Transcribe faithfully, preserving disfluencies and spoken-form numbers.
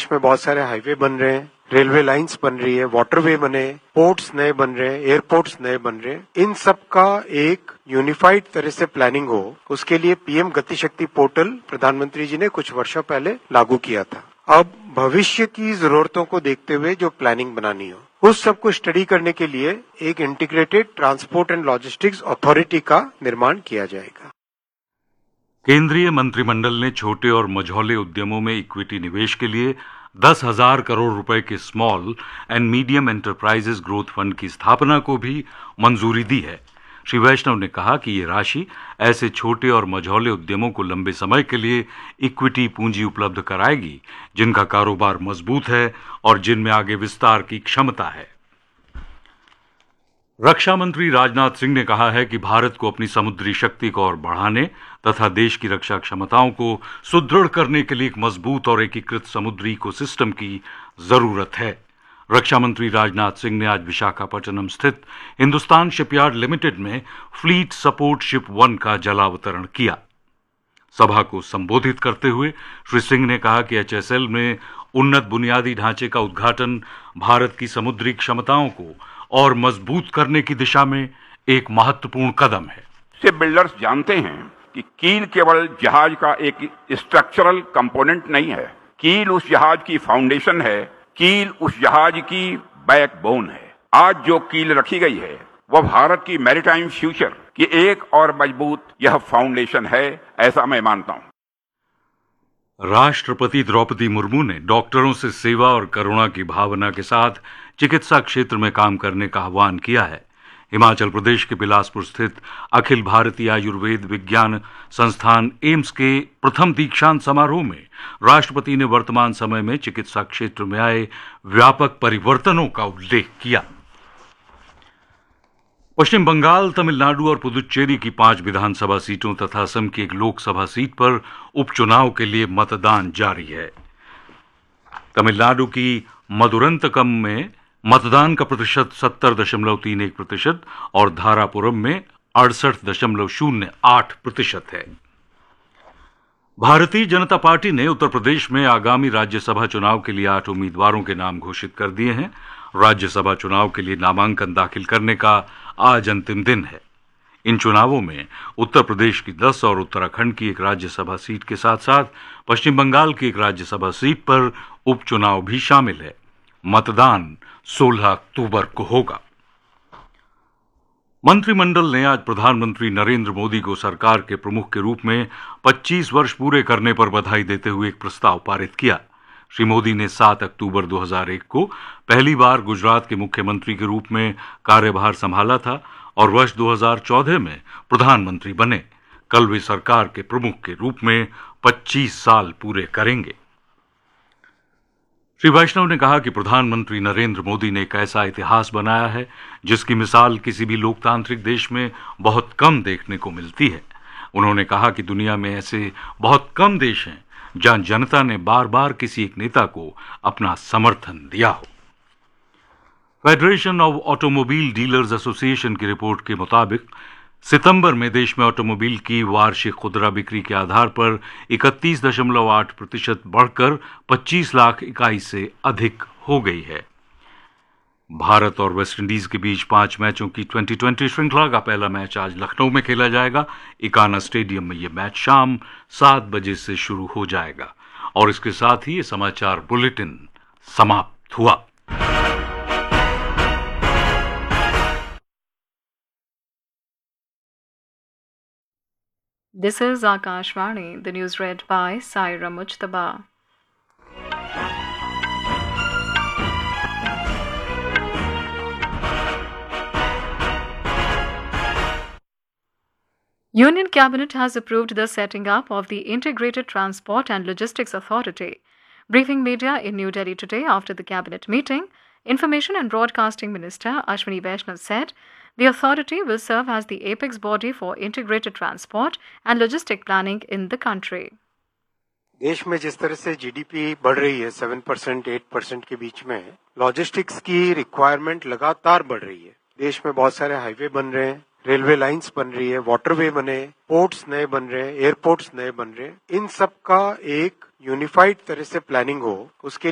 देश में बहुत सारे हाईवे बन रहे हैं, रेलवे लाइंस बन रही है, वाटरवे बने, पोर्ट्स नए बन रहे हैं, एयरपोर्ट्स नए बन रहे हैं। इन सब का एक यूनिफाइड तरह से प्लानिंग हो, उसके लिए पीएम गति शक्ति पोर्टल प्रधानमंत्री जी ने कुछ वर्षों पहले लागू किया था। अब भविष्य की जरूरतों को देखते हुए जो प्लानिंग बनानी हो, उस सब को स्टडी करने के लिए एक integrated transport and logistics authority का निर्माण किया जाएगा। केंद्रीय मंत्रिमंडल ने छोटे और मझौले उद्यमों में इक्विटी निवेश के लिए दस हजार करोड़ रुपए के small and medium enterprises growth fund की स्थापना को भी मंजूरी दी है। श्री वैष्णव ने कहा कि ये राशि ऐसे छोटे और मझौले उद्यमों को लंबे समय के लिए इक्विटी पूंजी उपलब्ध कराएगी जिनका कारोबार मजबूत है और जिनमें आगे विस्तार की क्षमता है। रक्षा मंत्री राजनाथ सिंह ने कहा है कि भारत को अपनी समुद्री शक्ति को और बढ़ाने तथा देश की रक्षा क्षमताओं को सुदृढ़ करने के लिए एक मजबूत और एकीकृत समुद्री इकोसिस्टम की जरूरत है। रक्षा मंत्री राजनाथ सिंह ने आज विशाखापट्टनम स्थित हिंदुस्तान शिपयार्ड लिमिटेड में फ्लीट सपोर्ट शिप वन का जलावतरण किया। सभा को संबोधित करते हुए श्री सिंह ने कहा कि एचएसएल में उन्नत बुनियादी ढांचे का उद्घाटन भारत की समुद्री क्षमताओं को और मजबूत करने की दिशा में एक महत्वपूर्ण कदम है। शिप बिल्डर्स जानते हैं कि कील केवल जहाज का एक स्ट्रक्चरल कंपोनेंट नहीं है, कील उस जहाज की फाउंडेशन है, कील उस जहाज की बैकबोन है। आज जो कील रखी गई है वह भारत की मैरीटाइम फ्यूचर की एक और मजबूत यह फाउंडेशन है, ऐसा मैं मानता हूं। राष्ट्रपति द्रौपदी मुर्मू ने डॉक्टरों से सेवा और करुणा की भावना के साथ चिकित्सा क्षेत्र में काम करने का आह्वान किया है। हिमाचल प्रदेश के बिलासपुर स्थित अखिल भारतीय आयुर्वेद विज्ञान संस्थान एम्स के प्रथम दीक्षांत समारोह में राष्ट्रपति ने वर्तमान समय में चिकित्सा क्षेत्र में आए व्यापक परिवर्तनों का उल्लेख किया। पश्चिम बंगाल, तमिलनाडु और पुदुच्चेरी की पांच विधानसभा सीटों तथा असम की एक लोकसभा सीट पर उपचुनाव के लिए मतदान जारी है। तमिलनाडु की मदुरंतकम में मतदान का प्रतिशत सत्तर दशमलव तीन एक प्रतिशत और धारापुरम में अड़सठ दशमलव शून्य आठ प्रतिशत है। भारतीय जनता पार्टी ने उत्तर प्रदेश में आगामी राज्यसभा चुनाव के लिए आठ उम्मीदवारों के नाम घोषित कर दिए हैं। राज्यसभा चुनाव के लिए नामांकन दाखिल करने का आज अंतिम दिन है। इन चुनावों में उत्तर प्रदेश की दस और उत्तराखंड की एक राज्यसभा सीट के साथ साथ पश्चिम बंगाल की एक राज्यसभा सीट पर उपचुनाव भी शामिल है। मतदान सोलह अक्टूबर को होगा। मंत्रिमंडल ने आज प्रधानमंत्री नरेंद्र मोदी को सरकार के प्रमुख के रूप में पच्चीस वर्ष पूरे करने पर बधाई देते हुए एक प्रस्ताव पारित किया। श्री मोदी ने सात अक्टूबर दो हज़ार एक को पहली बार गुजरात के मुख्यमंत्री के रूप में कार्यभार संभाला था और वर्ष दो हज़ार चौदह में प्रधानमंत्री बने। कल वे सरकार के प्रमुख के रूप में पच्चीस साल पूरे करेंगे। श्री वैष्णव ने कहा कि प्रधानमंत्री नरेंद्र मोदी ने एक ऐसा इतिहास बनाया है जिसकी मिसाल किसी भी लोकतांत्रिक देश में बहुत कम देखने को मिलती है। उन्होंने कहा कि दुनिया में ऐसे बहुत कम देश हैं जहां जनता ने बार बार किसी एक नेता को अपना समर्थन दिया हो। Federation of automobile dealers association की रिपोर्ट के मुताबिक सितंबर में देश में ऑटोमोबाइल की वार्षिक खुदरा बिक्री के आधार पर इकतीस दशमलव आठ प्रतिशत बढ़कर पच्चीस लाख इकाई से अधिक हो गई है। भारत और वेस्टइंडीज के बीच पांच मैचों की ट्वेंटी ट्वेंटी श्रृंखला का पहला मैच आज लखनऊ में खेला जाएगा। इकाना स्टेडियम में यह मैच शाम सात बजे से शुरू हो जाएगा। और इसके साथ ही ये समाचार बुलेटिन समाप्त हुआ। This is Akashvani, the news read by Saira Mujtaba. Union Cabinet has approved the setting up of the Integrated Transport and Logistics Authority. Briefing media in New Delhi today after the Cabinet meeting, Information and Broadcasting Minister Ashwini Vaishnav said the authority will serve as the apex body for integrated transport and logistic planning in the country. देश में जिस तरह से GDP बढ़ रही है seven percent eight percent के बीच में, लॉजिस्टिक्स की रिक्वायरमेंट लगातार बढ़ रही है। देश में बहुत सारे हाईवे बन रहे हैं, रेलवे लाइंस बन रही है, वाटरवे बने, पोर्ट्स नए बन रहे हैं, एयरपोर्ट्स नए बन रहे हैं। इन सब का एक यूनिफाइड तरह से प्लानिंग हो, उसके